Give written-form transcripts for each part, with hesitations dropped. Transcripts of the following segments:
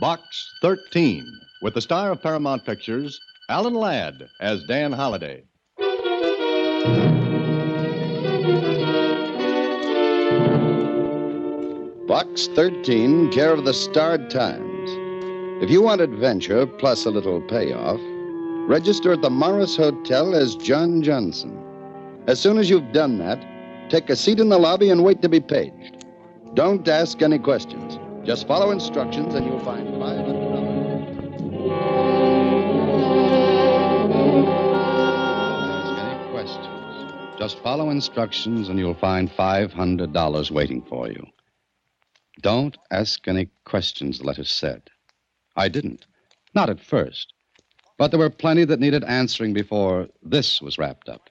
Box 13, with the star of Paramount Pictures, Alan Ladd, as Dan Holliday. Box 13, care of the Starred Times. If you want adventure plus a little payoff, register at the Morris Hotel as John Johnson. As soon as you've done that, take a seat in the lobby and wait to be paged. Don't ask any questions. Just follow instructions and you'll find $500. Ask any questions. Just follow instructions and you'll find $500 waiting for you. Don't ask any questions, the letter said. I didn't. Not at first. But there were plenty that needed answering before this was wrapped up.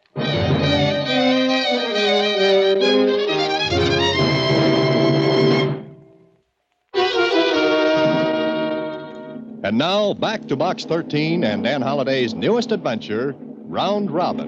And now, back to Box 13 and Dan Holliday's newest adventure, Round Robin.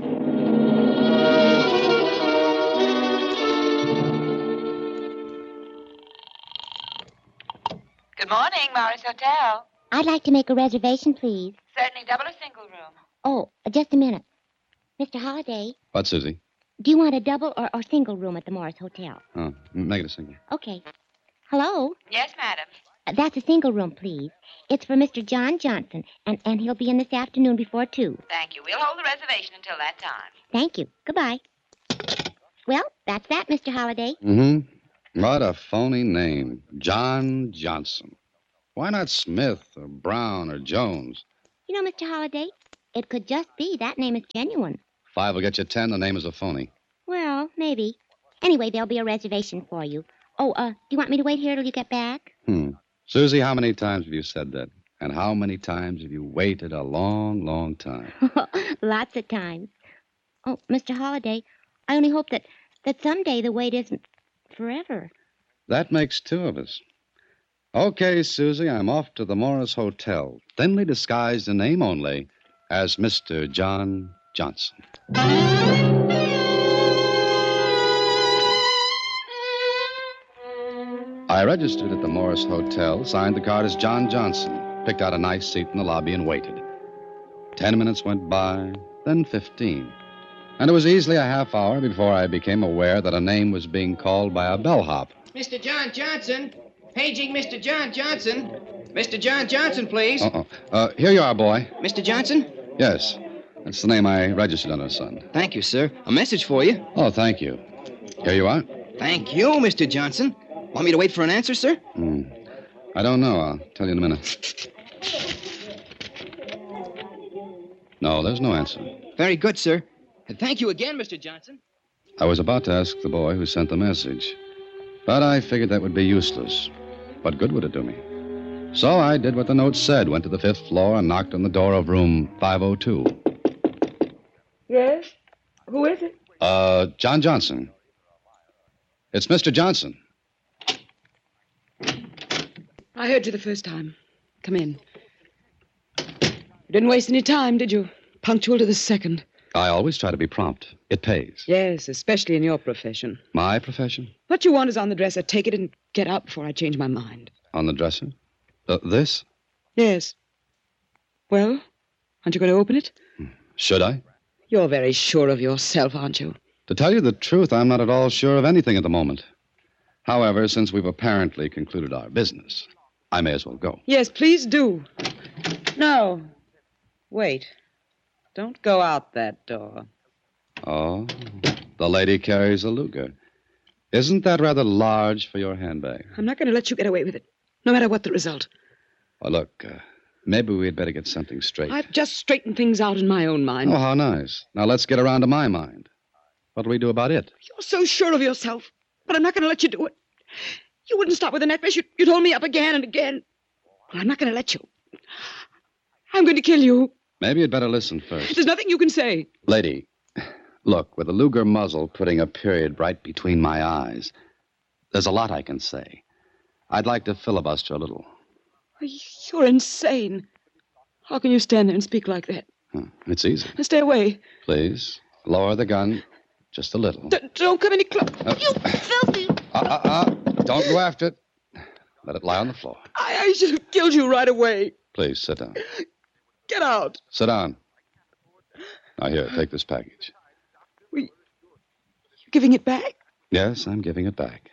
Good morning, Morris Hotel. I'd like to make a reservation, please. Certainly double or single room. Oh, just a minute. Mr. Holliday, What, Susie? do you want a double or single room at the Morris Hotel? Oh, make it a single. Okay. Hello? Yes, madam. That's a single room, please. It's for Mr. John Johnson, and he'll be in this afternoon before 2. Thank you. We'll hold the reservation until that time. Thank you. Goodbye. Well, that's that, Mr. Holliday. Mm-hmm. What a phony name. John Johnson. Why not Smith or Brown or Jones? You know, Mr. Holliday, it could just be that name is genuine. 5 will get you 10. The name is a phony. Well, maybe. Anyway, there'll be a reservation for you. Oh, do you want me to wait here till you get back? Susie, how many times have you said that? And how many times have you waited a long, long time? Lots of times. Oh, Mr. Holliday, I only hope that someday the wait isn't forever. That makes 2 of us. Okay, Susie, I'm off to the Morris Hotel, thinly disguised in name only as Mr. John Johnson. I registered at the Morris Hotel, signed the card as John Johnson, picked out a nice seat in the lobby and waited. 10 minutes went by, then 15. And it was easily a half hour before I became aware that a name was being called by a bellhop. Mr. John Johnson. Paging Mr. John Johnson. Mr. John Johnson, please. Here you are, boy. Mr. Johnson? Yes, that's the name I registered under, son. Thank you, sir. A message for you. Oh, thank you. Here you are. Thank you, Mr. Johnson. Want me to wait for an answer, sir? I don't know. I'll tell you in a minute. No, there's no answer. Very good, sir. Thank you again, Mr. Johnson. I was about to ask the boy who sent the message, but I figured that would be useless. What good would it do me? So I did what the note said, went to the 5th floor and knocked on the door of room 502. Yes? Who is it? John Johnson. It's Mr. Johnson. I heard you the first time. Come in. You didn't waste any time, did you? Punctual to the second. I always try to be prompt. It pays. Yes, especially in your profession. My profession? What you want is on the dresser. Take it and get out before I change my mind. On the dresser? This? Yes. Well, aren't you going to open it? Should I? You're very sure of yourself, aren't you? To tell you the truth, I'm not at all sure of anything at the moment. However, since we've apparently concluded our business, I may as well go. Yes, please do. No. Wait. Don't go out that door. Oh, the lady carries a Luger. Isn't that rather large for your handbag? I'm not going to let you get away with it, no matter what the result. Well, look, maybe we'd better get something straight. I've just straightened things out in my own mind. Oh, how nice. Now let's get around to my mind. What do we do about it? You're so sure of yourself, but I'm not going to let you do it. You wouldn't stop with the necklace. You'd hold me up again and again. Well, I'm not going to let you. I'm going to kill you. Maybe you'd better listen first. There's nothing you can say. Lady, look, with the Luger muzzle putting a period right between my eyes, there's a lot I can say. I'd like to filibuster a little. You're insane. How can you stand there and speak like that? It's easy. Now stay away. Please, lower the gun just a little. Don't come any closer. You filthy... Don't go after it. Let it lie on the floor. I should have killed you right away. Please, sit down. Get out. Sit down. Now, here, take this package. You giving it back? Yes, I'm giving it back.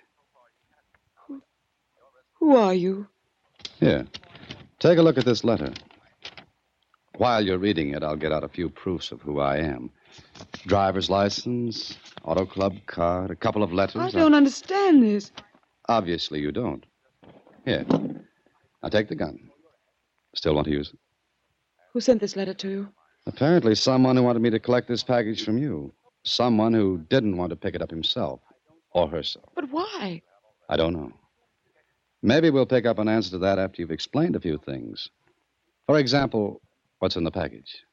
Who are you? Here, take a look at this letter. While you're reading it, I'll get out a few proofs of who I am. Driver's license, auto club card, a couple of letters. I don't understand this. Obviously, you don't. Here. Now, take the gun. Still want to use it? Who sent this letter to you? Apparently, someone who wanted me to collect this package from you. Someone who didn't want to pick it up himself or herself. But why? I don't know. Maybe we'll pick up an answer to that after you've explained a few things. For example, what's in the package?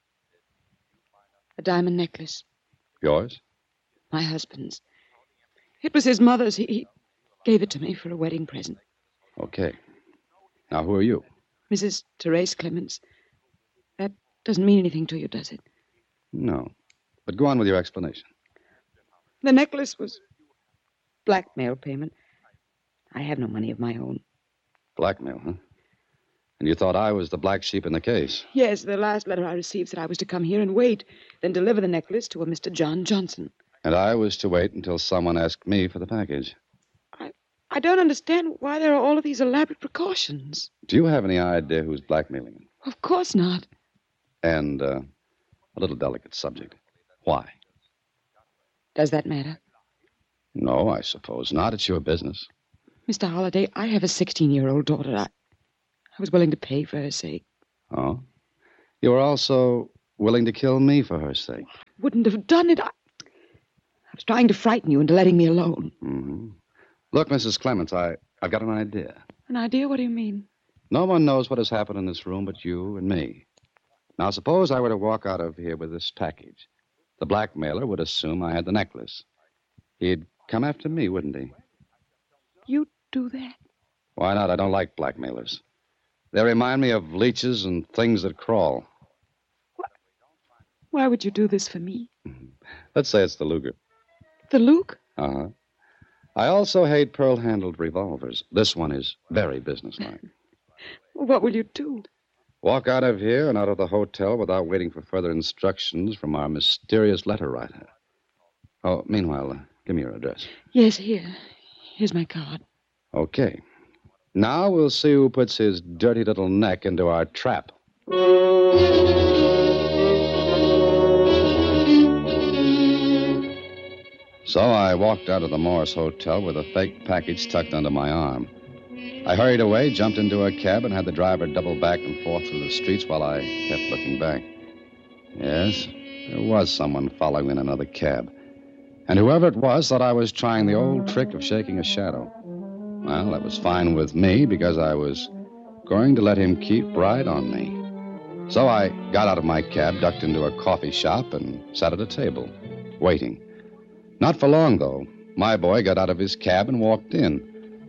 A diamond necklace. Yours? My husband's. It was his mother's. He gave it to me for a wedding present. Okay. Now, who are you? Mrs. Therese Clements. That doesn't mean anything to you, does it? No. But go on with your explanation. The necklace was blackmail payment. I have no money of my own. Blackmail, huh? And you thought I was the black sheep in the case? Yes, the last letter I received said I was to come here and wait, then deliver the necklace to a Mr. John Johnson. And I was to wait until someone asked me for the package. I don't understand why there are all of these elaborate precautions. Do you have any idea who's blackmailing you? Of course not. And a little delicate subject. Why? Does that matter? No, I suppose not. It's your business. Mr. Holliday, I have a 16-year-old daughter. I was willing to pay for her sake. Oh? You were also willing to kill me for her sake. Wouldn't have done it. I was trying to frighten you into letting me alone. Mm-hmm. Look, Mrs. Clements, I've got an idea. An idea? What do you mean? No one knows what has happened in this room but you and me. Now, suppose I were to walk out of here with this package. The blackmailer would assume I had the necklace. He'd come after me, wouldn't he? You'd do that? Why not? I don't like blackmailers. They remind me of leeches and things that crawl. Why would you do this for me? Let's say it's the Luger. The Luke? Uh-huh. I also hate pearl-handled revolvers. This one is very businesslike. What will you do? Walk out of here and out of the hotel without waiting for further instructions from our mysterious letter writer. Oh, meanwhile, give me your address. Yes, here. Here's my card. Okay. Now we'll see who puts his dirty little neck into our trap. So I walked out of the Morris Hotel with a fake package tucked under my arm. I hurried away, jumped into a cab, and had the driver double back and forth through the streets while I kept looking back. Yes, there was someone following in another cab. And whoever it was thought I was trying the old trick of shaking a shadow. Well, that was fine with me because I was going to let him keep right on me. So I got out of my cab, ducked into a coffee shop, and sat at a table, waiting. Not for long, though. My boy got out of his cab and walked in.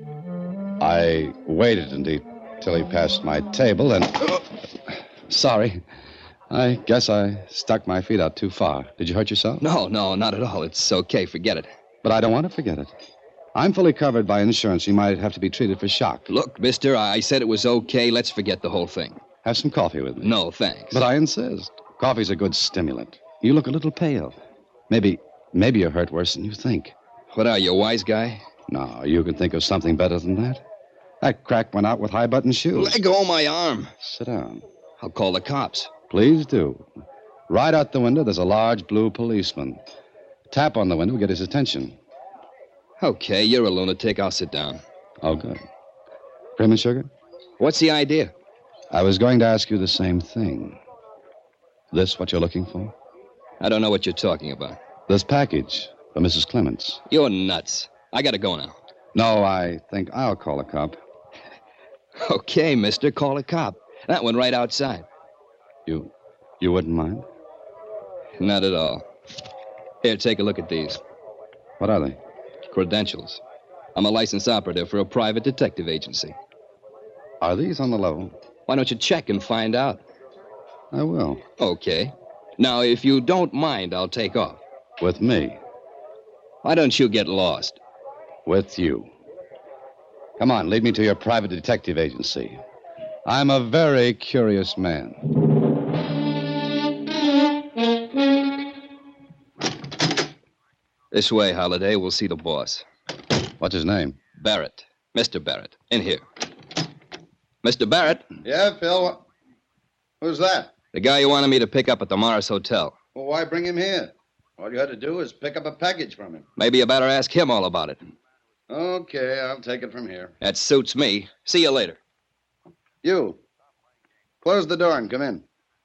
I waited until he passed my table and... Sorry. I guess I stuck my feet out too far. Did you hurt yourself? No, not at all. It's okay. Forget it. But I don't want to forget it. I'm fully covered by insurance. You might have to be treated for shock. Look, mister, I said it was okay. Let's forget the whole thing. Have some coffee with me. No, thanks. But I insist. Coffee's a good stimulant. You look a little pale. Maybe you're hurt worse than you think. What are you, a wise guy? No, you can think of something better than that. That crack went out with high-button shoes. Let go of my arm. Sit down. I'll call the cops. Please do. Right out the window, there's a large blue policeman. Tap on the window will get his attention. Okay, you're a lunatic. I'll sit down. Oh, good. Cream and sugar? What's the idea? I was going to ask you the same thing. This what you're looking for? I don't know what you're talking about. This package for Mrs. Clements. You're nuts. I gotta go now. No, I think I'll call a cop. Okay, mister, call a cop. That one right outside. You wouldn't mind? Not at all. Here, take a look at these. What are they? Credentials. I'm a licensed operative for a private detective agency. Are these on the level? Why don't you check and find out? I will. Okay. Now, if you don't mind, I'll take off. With me? Why don't you get lost? With you. Come on, lead me to your private detective agency. I'm a very curious man. This way, Holiday. We'll see the boss. What's his name? Barrett. Mr. Barrett. In here. Mr. Barrett, Yeah, Phil. Who's that? the guy you wanted me to pick up at the Morris Hotel. Well, why bring him here? All you had to do is pick up a package from him. Maybe you better ask him all about it. Okay, I'll take it from here. That suits me. See you later. You. Close the door and come in.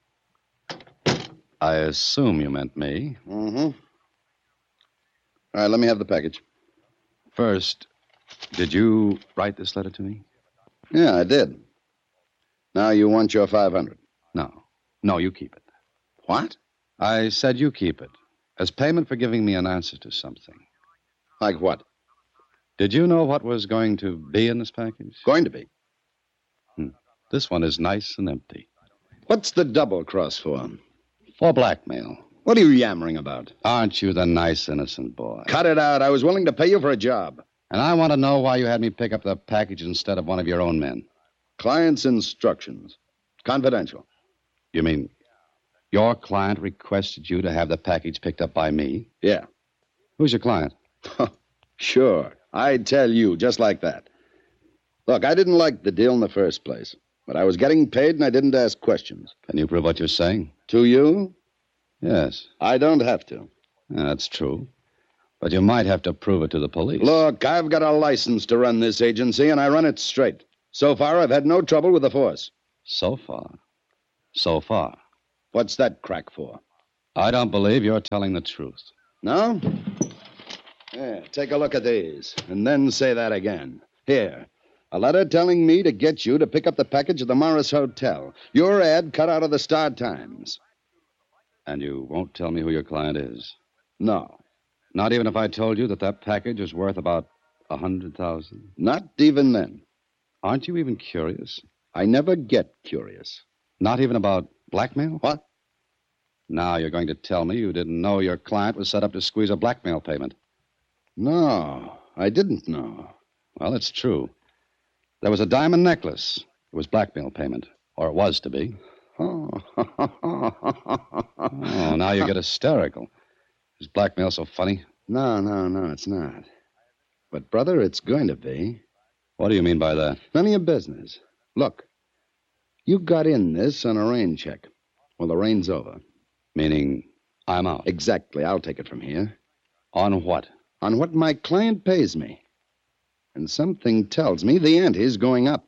I assume you meant me. Mm-hmm. All right, let me have the package. First, did you write this letter to me? Yeah, I did. Now you want your 500. No. No, you keep it. What? I said you keep it. As payment for giving me an answer to something. Like what? Did you know what was going to be in this package? Going to be. This one is nice and empty. What's the double cross for? For blackmail. What are you yammering about? Aren't you the nice, innocent boy? Cut it out. I was willing to pay you for a job. And I want to know why you had me pick up the package instead of one of your own men. Client's instructions. Confidential. You mean your client requested you to have the package picked up by me? Yeah. Who's your client? Sure. I'd tell you, just like that. Look, I didn't like the deal in the first place, but I was getting paid and I didn't ask questions. Can you prove what you're saying? To you? Yes. I don't have to. Yeah, that's true. But you might have to prove it to the police. Look, I've got a license to run this agency, and I run it straight. So far, I've had no trouble with the force. So far. So far. What's that crack for? I don't believe you're telling the truth. No? Yeah, take a look at these, and then say that again. Here, a letter telling me to get you to pick up the package at the Morris Hotel. Your ad cut out of the Star Times. And you won't tell me who your client is? No. Not even if I told you that that package is worth about $100,000? Not even then. Aren't you even curious? I never get curious. Not even about blackmail? What? Now you're going to tell me you didn't know your client was set up to squeeze a blackmail payment. No, I didn't know. Well, it's true. There was a diamond necklace. It was blackmail payment. Or it was to be. Oh, Oh, now you get hysterical. Is blackmail so funny? No, it's not. But, brother, it's going to be. What do you mean by that? None of your business. Look, you got in this on a rain check. Well, the rain's over. Meaning I'm out. Exactly. I'll take it from here. On what? On what my client pays me. And something tells me the ante's going up.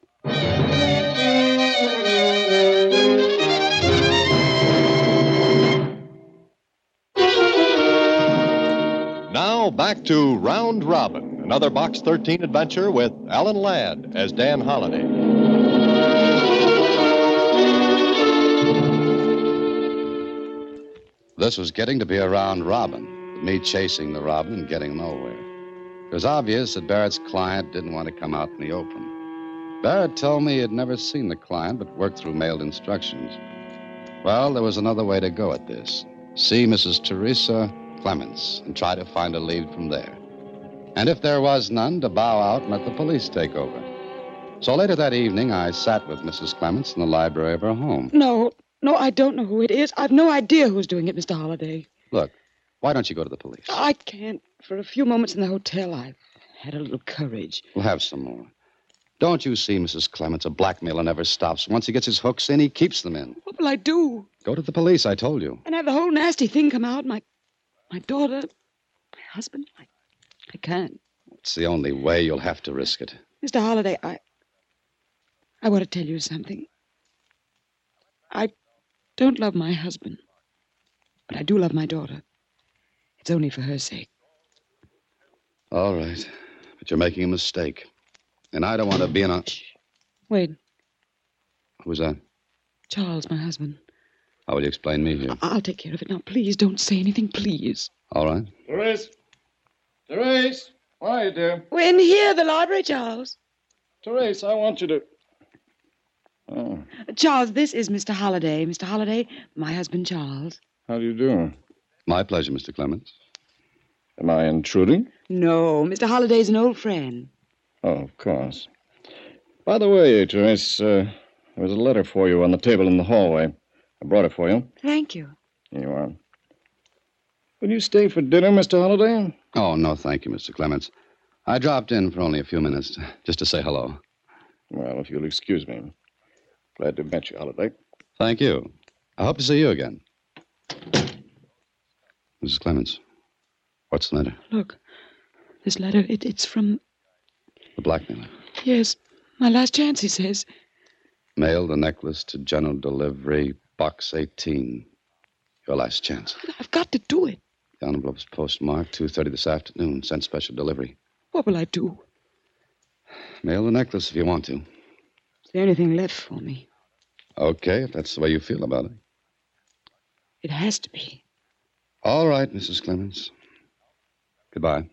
Now back to Round Robin, another Box 13 adventure with Alan Ladd as Dan Holliday. This was getting to be a round robin, with me chasing the robin and getting nowhere. It was obvious that Barrett's client didn't want to come out in the open. Barrett told me he had never seen the client, but worked through mailed instructions. Well, there was another way to go at this. See Mrs. Teresa Clements and try to find a lead from there. And if there was none, to bow out and let the police take over. So later that evening, I sat with Mrs. Clements in the library of her home. No, I don't know who it is. I've no idea who's doing it, Mr. Holliday. Look, why don't you go to the police? I can't. For a few moments in the hotel, I've had a little courage. We'll have some more. Don't you see, Mrs. Clements, a blackmailer never stops. Once he gets his hooks in, he keeps them in. What will I do? Go to the police, I told you. And have the whole nasty thing come out? My daughter, my husband? I can't. It's the only way. You'll have to risk it. Mr. Holliday, I want to tell you something. I don't love my husband, but I do love my daughter. It's only for her sake. All right. But you're making a mistake. And I don't want to be in a... Shh. Wait, Who's that? Charles, my husband. How will you explain me here? I'll take care of it now. Please don't say anything, please. All right. Therese, where are you, dear? We're in here, the library, Charles. Therese, I want you to... Oh, Charles, this is Mr. Holliday. Mr. Holliday, my husband, Charles. how do you do? My pleasure, Mr. Clements. Am I intruding? No, Mr. Holliday's an old friend. Oh, of course. By the way, Joyce, there was a letter for you on the table in the hallway. I brought it for you. Thank you. Here you are. Will you stay for dinner, Mr. Holliday? Oh, no, thank you, Mr. Clements. I dropped in for only a few minutes, just to say hello. Well, if you'll excuse me. Glad to meet you, Holliday. Thank you. I hope to see you again. Mrs. Clements, what's the matter? Look, this letter, it's from... The blackmailer. Yes, my last chance, he says. Mail the necklace to general delivery, box 18. Your last chance. I've got to do it. The envelope's postmarked 2:30 this afternoon. Sent special delivery. What will I do? Mail the necklace if you want to. Is there anything left for me? Okay, if that's the way you feel about it. It has to be. All right, Mrs. Clements. Goodbye.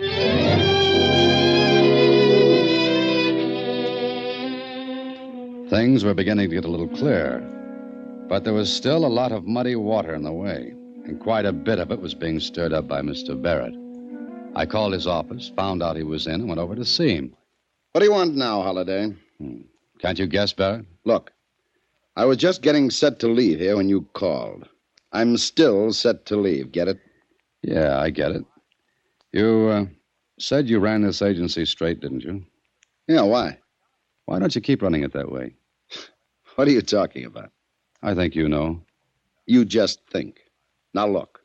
Things were beginning to get a little clearer, but there was still a lot of muddy water in the way, and quite a bit of it was being stirred up by Mr. Barrett. I called his office, found out he was in, and went over to see him. What do you want now, Holliday? Can't you guess, Barrett? Look, I was just getting set to leave here when you called. I'm still set to leave, get it? Yeah, I get it. You said you ran this agency straight, didn't you? Yeah, why? Why don't you keep running it that way? What are you talking about? I think you know. You just think. Now, look.